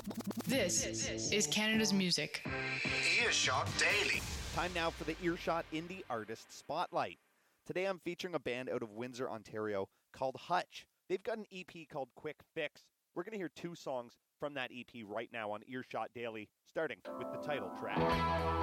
This is Canada's music. Earshot Daily. Time now for the Earshot Indie Artist Spotlight. Today I'm featuring a band out of Windsor, Ontario called Hutch. They've got an EP called Quick Fix. We're going to hear 2 songs from that EP right now on Earshot Daily, starting with the title track.